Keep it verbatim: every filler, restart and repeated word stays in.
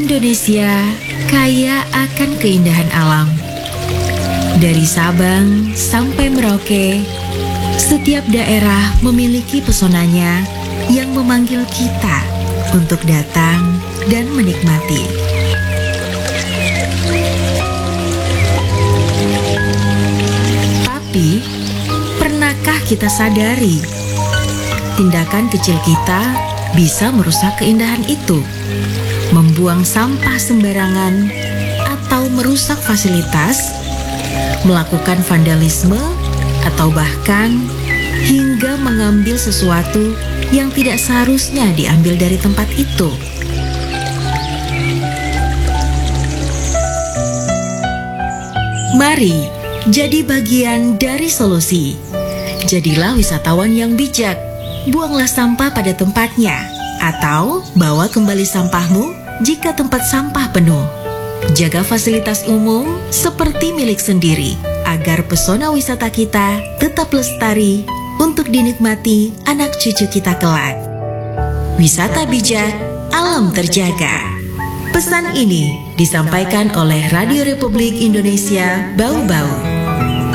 Indonesia kaya akan keindahan alam. Dari Sabang sampai Merauke, setiap daerah memiliki pesonanya yang memanggil kita untuk datang dan menikmati. Tapi, pernahkah kita sadari, tindakan kecil kita bisa merusak keindahan itu? Membuang sampah sembarangan atau merusak fasilitas, melakukan vandalisme, atau bahkan hingga mengambil sesuatu yang tidak seharusnya diambil dari tempat itu. Mari jadi bagian dari solusi. Jadilah wisatawan yang bijak. Buanglah sampah pada tempatnya, atau bawa kembali sampahmu jika tempat sampah penuh. Jaga fasilitas umum seperti milik sendiri, agar pesona wisata kita tetap lestari untuk dinikmati anak cucu kita kelak. Wisata bijak, alam terjaga. Pesan ini disampaikan oleh Radio Republik Indonesia Bau Bau.